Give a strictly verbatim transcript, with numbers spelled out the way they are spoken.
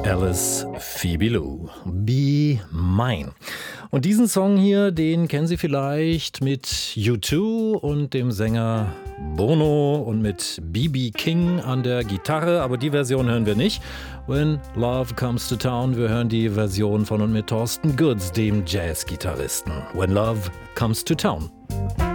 Alice Phoebe Lou, Be Mine. Und diesen Song hier, den kennen Sie vielleicht mit U zwei und dem Sänger Bono und mit B B King an der Gitarre, aber die Version hören wir nicht. When Love Comes to Town, wir hören die Version von und mit Thorsten Goods, dem Jazz-Gitarristen. When Love Comes to Town.